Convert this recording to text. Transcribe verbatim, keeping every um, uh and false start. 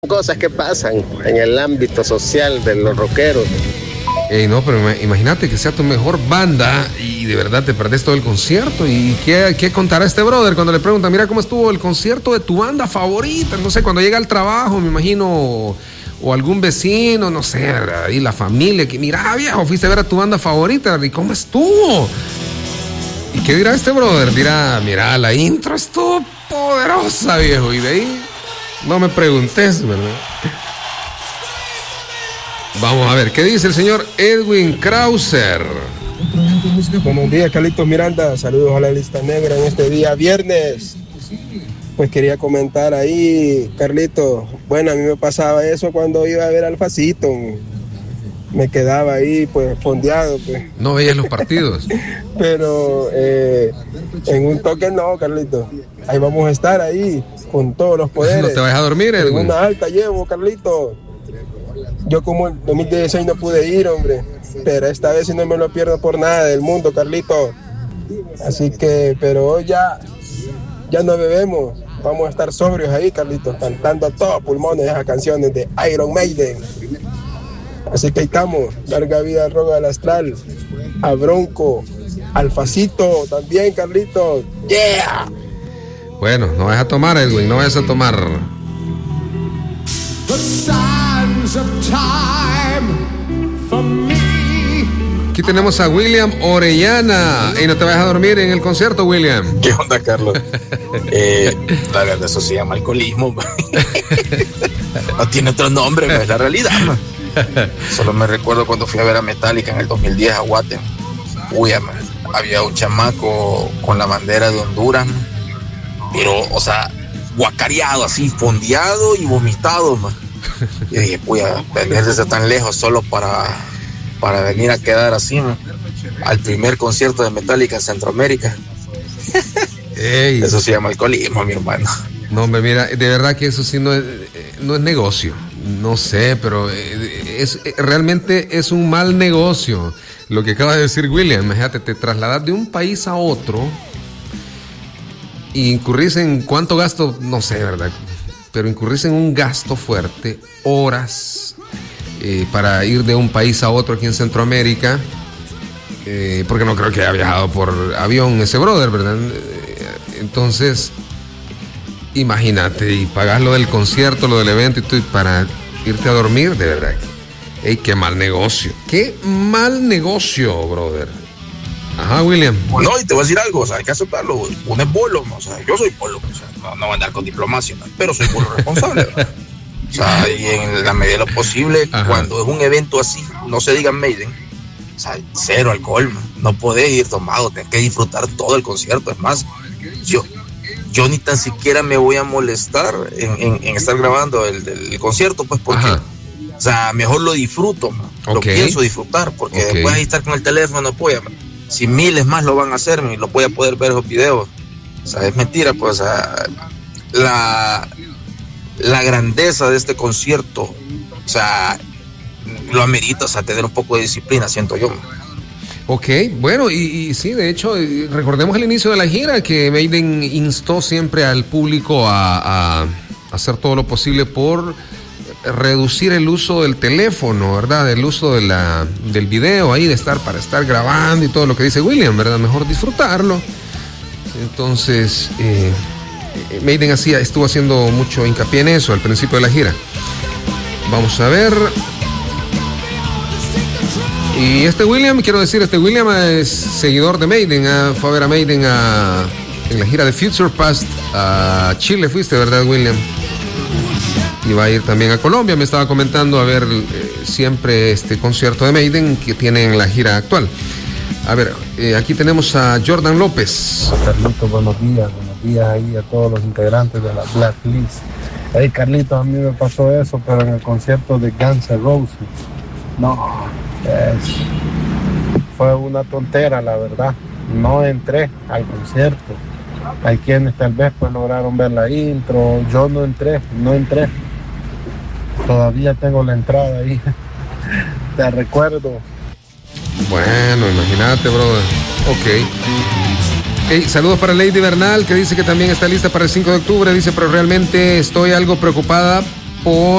Cosas que pasan en el ámbito social de los rockeros. Ey, no, pero imagínate que sea tu mejor banda y de verdad te perdés todo el concierto. ¿Y qué, qué contará este brother cuando le preguntan, mira cómo estuvo el concierto de tu banda favorita? No sé, cuando llega al trabajo, me imagino, o, o algún vecino, no sé, ¿verdad? Y la familia, que mira, viejo, fuiste a ver a tu banda favorita, ¿y cómo estuvo? ¿Y qué dirá este brother? Dirá, mira, la intro estuvo poderosa, viejo, y de ahí no me preguntes, ¿verdad? Vamos a ver, ¿qué dice el señor Edwin Krauser? Buenos días, Carlitos Miranda. Saludos a la lista negra en este día viernes. Pues quería comentar ahí, Carlitos. Bueno, a mí me pasaba eso cuando iba a ver al Facito. Me quedaba ahí, pues, fondeado, pues. No veías los partidos. Pero eh, en un toque no, Carlitos. Ahí vamos a estar ahí, con todos los poderes. ¿No te vas a dormir, Edwin? En una alta llevo, Carlitos. Yo como el dos mil dieciséis no pude ir, hombre, pero esta vez sí no me lo pierdo por nada del mundo, Carlito. Así que, pero hoy ya, ya no bebemos, vamos a estar sobrios ahí, Carlito, cantando a todos pulmones esas canciones de Iron Maiden. Así que ahí estamos, larga vida al rock al astral, a Bronco, al Facito también, Carlito. ¡Yeah! Bueno, no vayas a tomar, Edwin, no vayas a tomar. Aquí tenemos a William Orellana. Y no te vas a dormir en el concierto, William. ¿Qué onda, Carlos? eh, la verdad, eso se llama alcoholismo. No tiene otro nombre, es la realidad. Man. Solo me recuerdo cuando fui a ver a Metallica en el dos mil diez a Guate. Uy, man, había un chamaco con la bandera de Honduras, pero, o sea, guacareado, así, fondeado y vomitado, man. Y dije, pues, a venir desde tan lejos solo para, para venir a quedar así, man, al primer concierto de Metallica en Centroamérica. Ey. Eso se llama alcoholismo, mi hermano. No, hombre, mira, de verdad que eso sí no es, no es negocio. No sé, pero es, realmente es un mal negocio. Lo que acaba de decir William, imagínate, te trasladas de un país a otro y incurrís en cuánto gasto, no sé, ¿verdad? Pero incurrís en un gasto fuerte, horas eh, para ir de un país a otro aquí en Centroamérica, eh, porque no creo que haya viajado por avión ese brother, ¿verdad? Entonces, imagínate, y pagas lo del concierto, lo del evento y todo, y para irte a dormir, de verdad. ¡Ey, qué mal negocio! ¡Qué mal negocio, brother! Ajá, William. No, y te voy a decir algo, o sea, hay que aceptarlo. Uno es bolo, ¿no? O sea, yo soy bolo, o sea, no, no voy a andar con diplomacia, ¿no? Pero soy bolo responsable, ¿verdad? O sea, y en la medida de lo posible, ajá, cuando es un evento así, no se diga Maiden, o sea, cero alcohol, ¿no? No podés ir tomado, tenés que disfrutar todo el concierto. Es más, yo, yo ni tan siquiera me voy a molestar en, en, en estar grabando el, el concierto, pues, porque, ajá, o sea, mejor lo disfruto, ¿no? Okay. Lo pienso disfrutar, porque okay, después de estar con el teléfono no puedo, ¿no? Si miles más lo van a hacer, y lo voy a poder ver esos videos. O sea, es mentira, pues, o sea, la, la grandeza de este concierto, o sea, lo amerita, o sea, tener un poco de disciplina, siento yo. Ok, bueno, y, y sí, de hecho, recordemos el inicio de la gira, que Maiden instó siempre al público a, a hacer todo lo posible por reducir el uso del teléfono, ¿verdad? El uso de la, del video ahí, de estar para estar grabando y todo lo que dice William, ¿verdad? Mejor disfrutarlo. Entonces, eh, Maiden hacía, estuvo haciendo mucho hincapié en eso al principio de la gira. Vamos a ver. Y este William, quiero decir, este William es seguidor de Maiden, ¿eh? Fue a ver a Maiden a, en la gira de Future Past a Chile, fuiste, ¿verdad, William? Y va a ir también a Colombia, me estaba comentando, a ver eh, siempre este concierto de Maiden que tiene en la gira actual. A ver, eh, aquí tenemos a Jordan López. Carlitos, buenos días, buenos días ahí a todos los integrantes de la Blacklist. Hey, Carlitos, a mí me pasó eso, pero en el concierto de Guns N' Roses. No, es, fue una tontera, la verdad. No entré al concierto. Hay quienes tal vez pues lograron ver la intro. Yo no entré, no entré. Todavía tengo la entrada ahí. Te recuerdo. Bueno, imagínate, brother. Ok. Hey, saludos para Lady Bernal, que dice que también está lista para el cinco de octubre. Dice, pero realmente estoy algo preocupada por